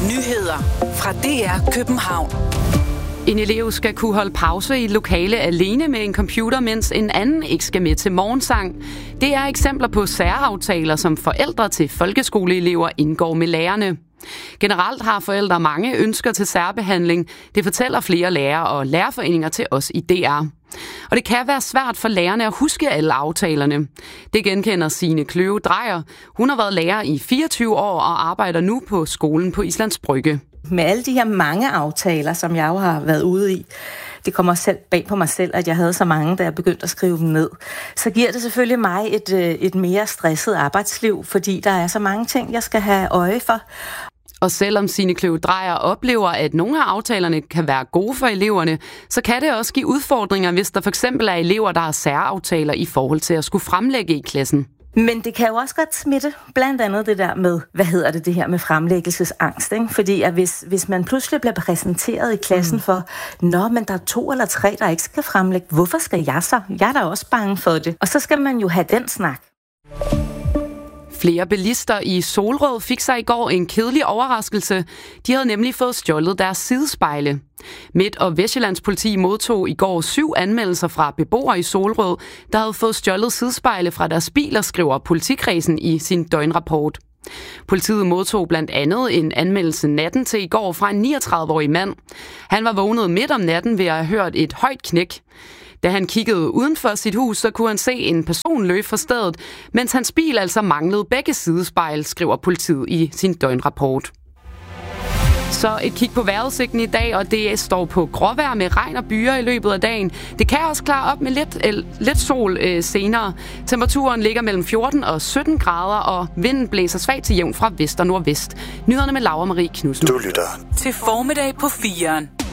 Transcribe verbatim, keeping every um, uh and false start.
Nyheder fra D R København. En elev skal kunne holde pause i et lokale alene med en computer, mens en anden ikke skal med til morgensang. Det er eksempler på særaftaler, som forældre til folkeskoleelever indgår med lærerne. Generelt har forældre mange ønsker til særbehandling. Det fortæller flere lærere og lærerforeninger til os i D R. Og det kan være svært for lærerne at huske alle aftalerne. Det genkender Signe Kløve Drejer. Hun har været lærer i fireogtyve år og arbejder nu på skolen på Islands Brygge. Med alle de her mange aftaler, som jeg jo har været ude i, det kommer selv bag på mig selv, at jeg havde så mange, da jeg begyndte at skrive dem ned, så giver det selvfølgelig mig et, et mere stresset arbejdsliv, fordi der er så mange ting, jeg skal have øje for. Og selvom Signe Kløve Drejer oplever, at nogle af aftalerne kan være gode for eleverne, så kan det også give udfordringer, hvis der for eksempel er elever, der har særaftaler i forhold til at skulle fremlægge i klassen. Men det kan jo også godt smitte, blandt andet det der med, hvad hedder det, det her med fremlæggelsesangst, ikke? Fordi at hvis, hvis man pludselig bliver præsenteret i klassen for, nå, men der er to eller tre, der ikke skal fremlægge, hvorfor skal jeg så? Jeg er da også bange for det. Og så skal man jo have den snak. Flere bilister i Solrød fik sig i går en kedelig overraskelse. De havde nemlig fået stjålet deres sidespejle. Midt- og Vestjyllands politi modtog i går syv anmeldelser fra beboere i Solrød, der havde fået stjålet sidespejle fra deres biler, skriver politikredsen i sin døgnrapport. Politiet modtog blandt andet en anmeldelse natten til i går fra en niogtredive-årig mand. Han var vågnet midt om natten ved at have hørt et højt knæk. Da han kiggede uden for sit hus, så kunne han se en person løbe fra stedet, mens hans bil altså manglede begge sidespejl, skriver politiet i sin døgnrapport. Så et kig på vejrudsigten i dag, og det står på gråvejr med regn og byer i løbet af dagen. Det kan også klare op med lidt, øh, lidt sol øh, senere. Temperaturen ligger mellem fjorten og sytten grader, og vinden blæser svagt til jævn fra vest og nordvest. Nyhederne med Laura Marie Knudsen. Du lytter til Formiddag på firen.